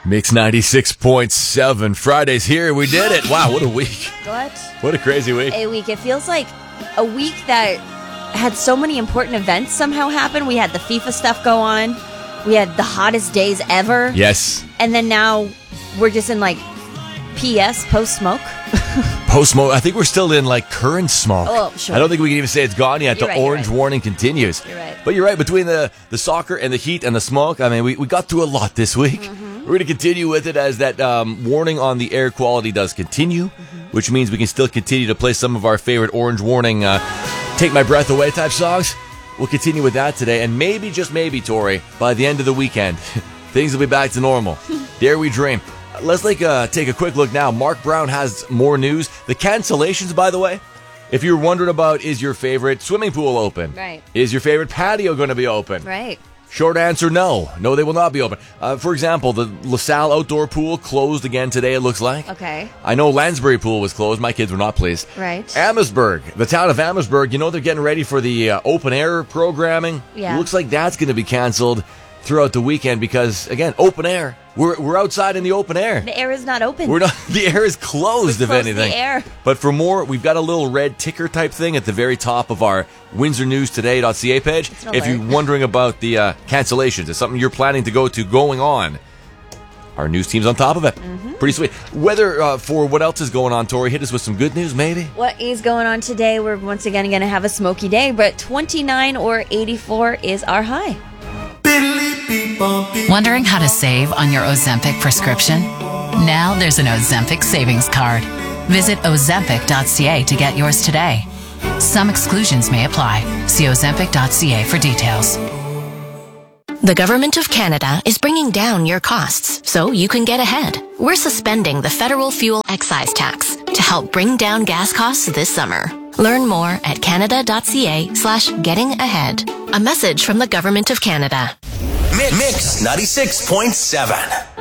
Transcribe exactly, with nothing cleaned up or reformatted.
Mix ninety-six point seven. Friday's here. We did it. Wow, what a week. What? What a crazy week. A week. It feels like a week that had so many important events somehow happen. We had the FIFA stuff go on. We had the hottest days ever. Yes. And then now we're just in like P S, post-smoke. Post-smoke. I think we're still in like current smoke. Oh, sure. I don't think we can even say it's gone yet. You're the right, you're orange right. warning continues. You're right. But you're right. Between the, the soccer and the heat and the smoke, I mean, we, we got through a lot this week. Mm-hmm. We're going to continue with it as that um, warning on the air quality does continue, mm-hmm. which means we can still continue to play some of our favorite orange warning, uh, take my breath away type songs. We'll continue with that today. And maybe, just maybe, Tori, by the end of the weekend, things will be back to normal. Dare we dream. Let's like uh, take a quick look now. Mark Brown has more news. The cancellations, by the way, if you're wondering about, is your favorite swimming pool open? Right. Is your favorite patio going to be open? Right. Short answer, no. No, they will not be open. Uh, for example, the LaSalle outdoor pool closed again today, it looks like. Okay. I know Lansbury pool was closed. My kids were not pleased. Right. Amherstburg, the town of Amherstburg, you know they're getting ready for the uh, open air programming. Yeah. It looks like that's going to be canceled throughout the weekend because, again, open air. We're we're outside in the open air. The air is not open. We're not. The air is closed, We're if close to anything. the air. But for more, we've got a little red ticker type thing at the very top of our windsor news today dot c a page. an If alert. you're wondering about the uh, cancellations, it's something you're planning to go to going on. Our news team's on top of it. Mm-hmm. Pretty sweet. Whether uh, for what else is going on, Tori, hit us with some good news, maybe. What is going on today? We're once again going to have a smoky day, but twenty-nine or eighty-four is our high. Wondering how to save on your Ozempic prescription? Now there's an Ozempic savings card. Visit ozempic dot c a to get yours today. Some exclusions may apply. See ozempic dot c a for details. The Government of Canada is bringing down your costs so you can get ahead. We're suspending the federal fuel excise tax to help bring down gas costs this summer. Learn more at canada dot c a slash getting ahead. A message from the Government of Canada. Mix ninety-six point seven.